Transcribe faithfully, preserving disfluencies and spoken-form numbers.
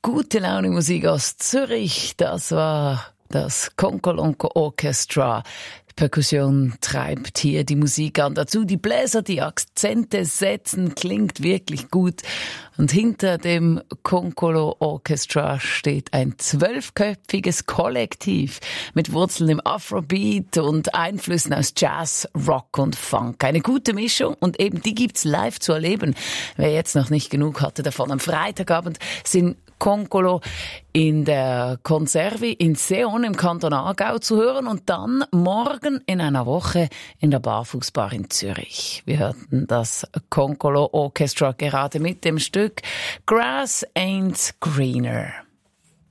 Gute Laune Musik aus Zürich, das war das Konkolonko Orchestra. Die Perkussion treibt hier die Musik an. Dazu die Bläser, die Akzente setzen, klingt wirklich gut. Und hinter dem Konkolo Orchestra steht ein zwölfköpfiges Kollektiv mit Wurzeln im Afrobeat und Einflüssen aus Jazz, Rock und Funk. Eine gute Mischung und eben die gibt's live zu erleben. Wer jetzt noch nicht genug hatte davon, am Freitagabend sind Konkolo in der Konservi in Seon im Kanton Aargau zu hören und dann morgen in einer Woche in der Barfußbar in Zürich. Wir hörten das Konkolo Orchestra gerade mit dem Stück Grass Ain't Greener.